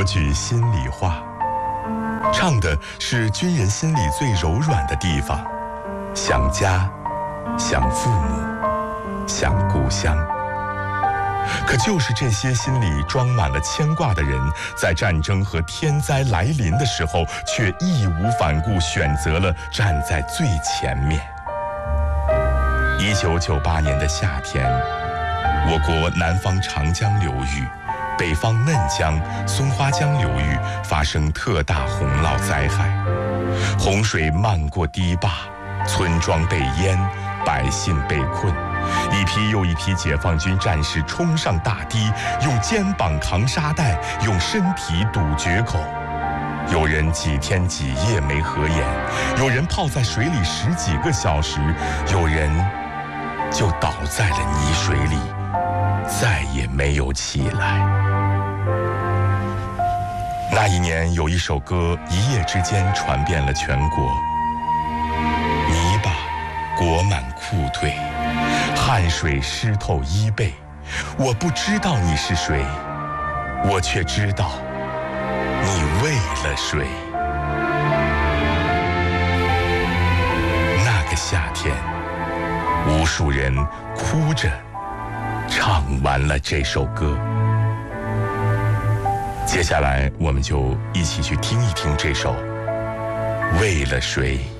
句心里话，唱的是军人心里最柔软的地方，想家，想父母，想故乡。可就是这些心里装满了牵挂的人，在战争和天灾来临的时候，却义无反顾选择了站在最前面。1998年的夏天，我国南方长江流域、北方嫩江、松花江流域发生特大洪涝灾害，洪水漫过堤坝，村庄被淹，百姓被困。一批又一批解放军战士冲上大堤，用肩膀扛沙袋，用身体堵决口。有人几天几夜没合眼，有人泡在水里10几个小时，有人就倒在了泥水里，再也没有起来。那一年有一首歌一夜之间传遍了全国，泥巴裹满裤腿，汗水湿透衣背，我不知道你是谁，我却知道你为了谁。那个夏天，无数人哭着唱完了这首歌。接下来我们就一起去听一听这首《为了谁》。